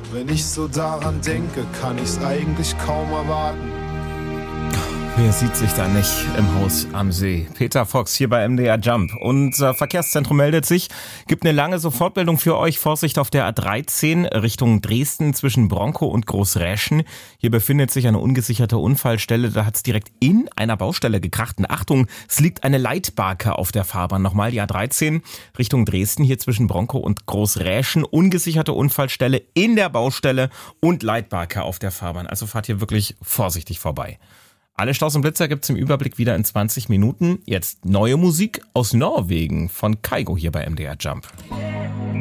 Wenn ich so daran denke, kann ich's eigentlich kaum erwarten. Wer sieht sich da nicht im Haus am See? Peter Fox hier bei MDR Jump. Unser Verkehrszentrum meldet sich, gibt eine lange Sofortmeldung für euch. Vorsicht auf der A13 Richtung Dresden zwischen Bronkow und Großräschen. Hier befindet sich eine ungesicherte Unfallstelle. Da hat's direkt in einer Baustelle gekracht. Und Achtung, es liegt eine Leitbarke auf der Fahrbahn. Nochmal die A13 Richtung Dresden, hier zwischen Bronkow und Großräschen. Ungesicherte Unfallstelle in der Baustelle und Leitbarke auf der Fahrbahn. Also fahrt hier wirklich vorsichtig vorbei. Alle Staus und Blitzer gibt's im Überblick wieder in 20 Minuten. Jetzt neue Musik aus Norwegen von Kygo hier bei MDR Jump.